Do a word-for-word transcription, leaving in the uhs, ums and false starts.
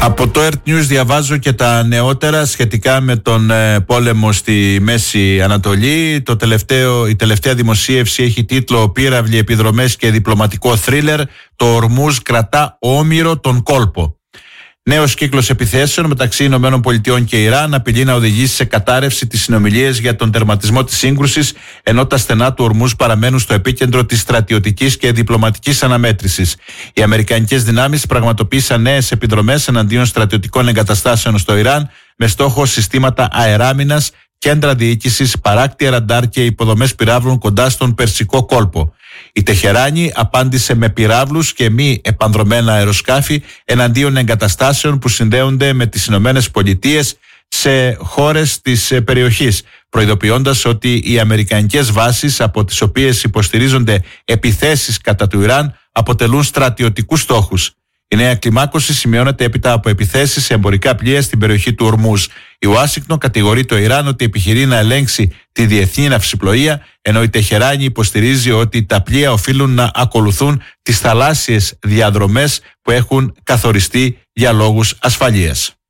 Από το Earth News διαβάζω και τα νεότερα σχετικά με τον ε, πόλεμο στη Μέση Ανατολή. Το τελευταίο, η τελευταία δημοσίευση έχει τίτλο «Πύραυλοι, επιδρομές και διπλωματικό θρίλερ. Το Ορμούζ κρατά όμηρο τον κόλπο». Νέος κύκλος επιθέσεων μεταξύ Ηνωμένων Πολιτειών και Ιράν απειλεί να οδηγήσει σε κατάρρευση τις συνομιλίες για τον τερματισμό της σύγκρουσης, ενώ τα στενά του Ορμούζ παραμένουν στο επίκεντρο της στρατιωτικής και διπλωματικής αναμέτρησης. Οι αμερικανικές δυνάμεις πραγματοποίησαν νέες επιδρομές εναντίον στρατιωτικών εγκαταστάσεων στο Ιράν, με στόχο συστήματα αεράμινας, κέντρα διοίκησης, παράκτια ραντάρ και υποδομές πυράβλων κοντά στον Περσικό κόλπο. Η Τεχεράνη απάντησε με πυράβλους και μη επανδρομένα αεροσκάφη εναντίον εγκαταστάσεων που συνδέονται με τις Ηνωμένες Πολιτείες σε χώρες της περιοχής, προειδοποιώντας ότι οι αμερικανικές βάσεις από τις οποίες υποστηρίζονται επιθέσεις κατά του Ιράν αποτελούν στρατιωτικούς στόχους. Η νέα κλιμάκωση σημειώνεται έπειτα από επιθέσεις σε εμπορικά πλοία στην περιοχή του Ορμούζ. Η Ουάσιγκτον κατηγορεί το Ιράν ότι επιχειρεί να ελέγξει τη διεθνή ναυσιπλοεία, ενώ η Τεχεράνη υποστηρίζει ότι τα πλοία οφείλουν να ακολουθούν τις θαλάσσιες διαδρομές που έχουν καθοριστεί για λόγους ασφαλείας.